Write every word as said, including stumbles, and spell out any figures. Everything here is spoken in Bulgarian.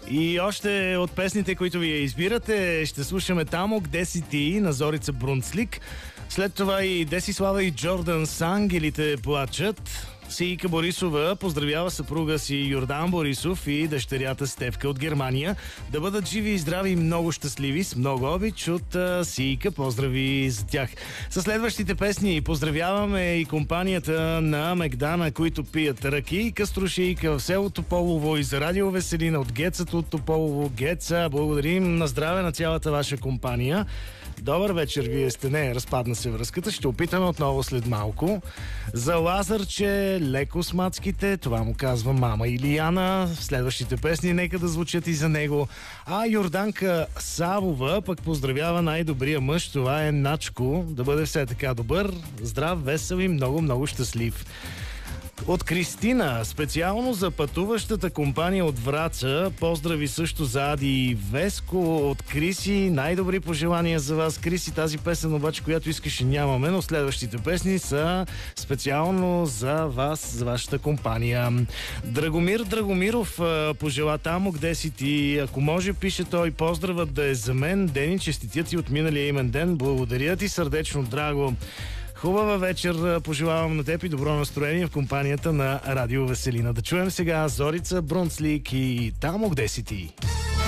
И още от песните, които вие избирате, ще слушаме Тамо, где си ти на Зорица Брунцлик. След това и Десислава и Джордан с Ангелите плачат. Сийка Борисова поздравява съпруга си Йордан Борисов и дъщерята Стефка от Германия. Да бъдат живи и здрави и много щастливи. С много обич от Сийка. Поздрави за тях. Със следващите песни поздравяваме и компанията на Мегдана, които пият ръки. Каструшийка в село Тополово и за Радио Веселина от Гецата от Тополово. Геца, благодарим на здраве на цялата ваша компания. Добър вечер, вие сте. Не, разпадна се връзката. Ще опитаме отново след малко. За Лазарче, леко с мацките, това му казва мама Илияна. Следващите песни нека да звучат и за него. А Йорданка Савова пък поздравява най-добрия мъж. Това е Начко. Да бъде все така добър, здрав, весел и много-много щастлив. От Кристина, специално за пътуващата компания от Враца, поздрави също за Ади и Веско. От Криси, най-добри пожелания за вас. Криси, тази песен обаче, която искаше, нямаме, но следващите песни са специално за вас, за вашата компания. Драгомир Драгомиров пожела Тамо, где си ти. Ако може, пише той, поздравът да е за мен. Дени, честитя ти от миналия имен ден. Благодаря ти сърдечно, драго. Хубава вечер пожелавам на теб и добро настроение в компанията на Радио Веселина. Да чуем сега Зорица Брунцлик и Тамо, где си ти.